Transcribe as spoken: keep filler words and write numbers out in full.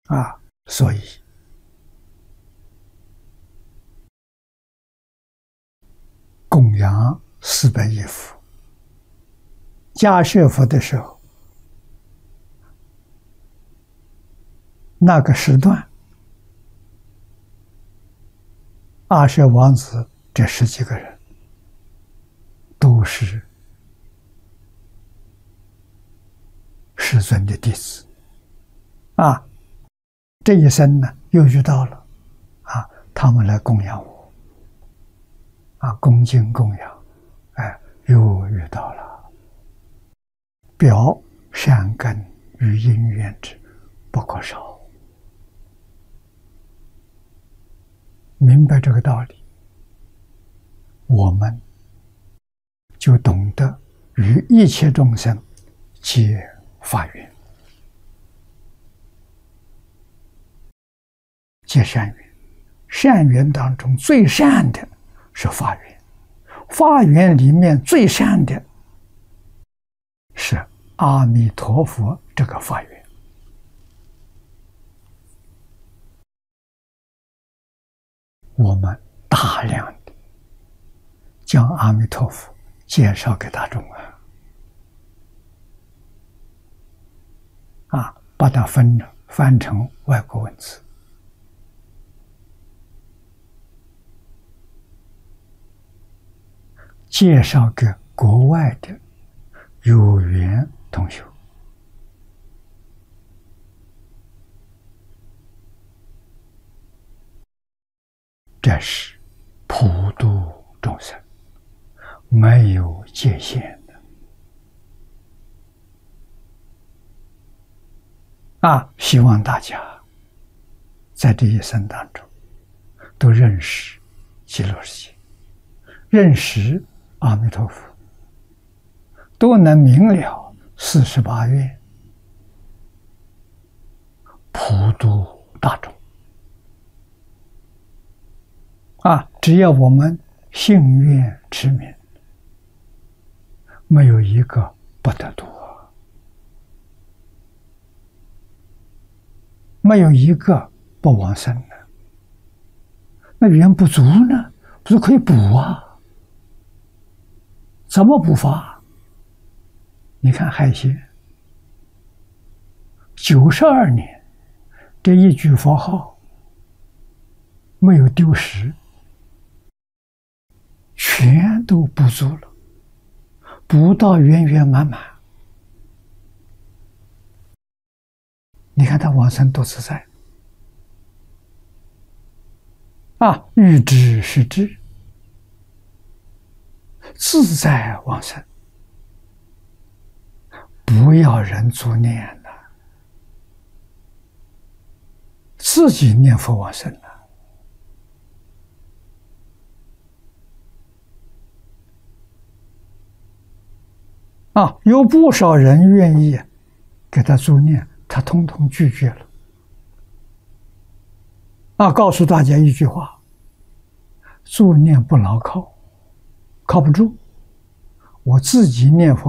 啊，所以供养四百亿佛，迦叶佛的时候，那个时段，阿舍王子这十几个人都是世尊的弟子啊。这一生呢，又遇到了啊，他们来供养我啊，恭敬供养，哎，又遇到了表善根与因缘之不可少。明白这个道理，我们就懂得与一切众生结法缘，结善缘。善缘当中最善的是法缘，法缘里面最善的是阿弥陀佛这个法缘。我们大量的将阿弥陀佛介绍给大众啊，啊，把它分翻成外国文字，介绍给国外的有缘同学。这是普度众生，没有界限的啊！希望大家在这一生当中都认识极乐世界，认识阿弥陀佛，都能明了四十八愿，普度大众。啊，只要我们信愿持名，没有一个不得度，没有一个不往生的。那缘不足呢，不是可以补啊？怎么补法？你看海鲜，九十二年，这一句佛号没有丢失，全都补足了，补到圆圆满满。你看他往生多自在啊！欲知是知，自在往生，不要人助念了，自己念佛往生了。啊，有不少人愿意给他助念，他通通拒绝了。啊，告诉大家一句话：助念不牢靠，靠不住。我自己念佛